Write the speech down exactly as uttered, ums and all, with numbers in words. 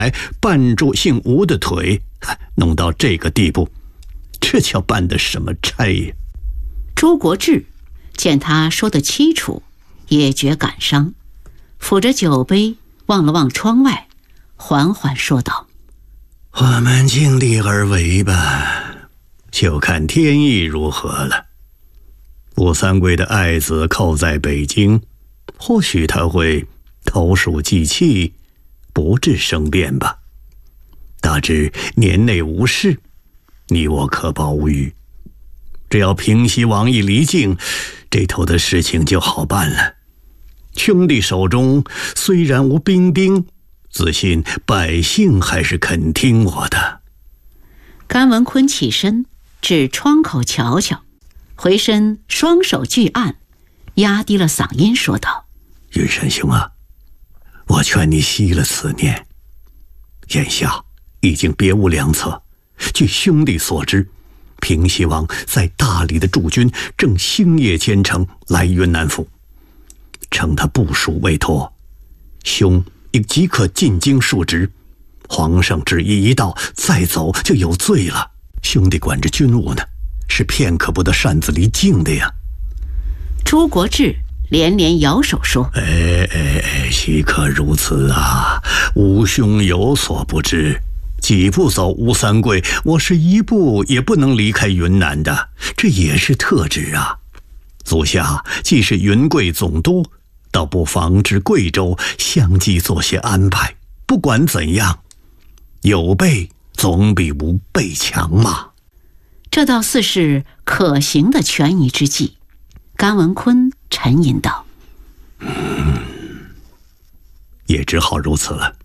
绊住姓吴的腿，弄到这个地步，这叫办的什么差呀？ 朱国治见他说得凄楚，也觉感伤，抚着酒杯望了望窗外，缓缓说道： 我们尽力而为吧，就看天意如何了。吴三桂的爱子扣在北京，或许他会投鼠忌器，不致生变吧。大致年内无事，你我可保无虞。只要平西王一离境，这头的事情就好办了。兄弟手中虽然无兵兵，自信百姓还是肯听我的。 甘文坤起身至窗口瞧瞧，回身双手具案，压低了嗓音说道： 云山兄啊，我劝你息了此念，眼下已经别无良策。据兄弟所知，平西王在大理的驻军正星夜兼程来云南府，承他部属委托，兄亦即刻进京述职。皇上旨意一到，再走就有罪了。兄弟管着军务呢，是片刻不得擅自离境的呀。 朱国治连连摇手说： 哎哎哎，岂可如此啊！吾兄有所不知，几步走吴三桂，我是一步也不能离开云南的，这也是特旨啊。足下既是云贵总督，倒不妨至贵州相继做些安排。不管怎样，有备总比无备强嘛。 这倒似是可行的权宜之计。甘文坤沉吟道： 嗯，也只好如此了。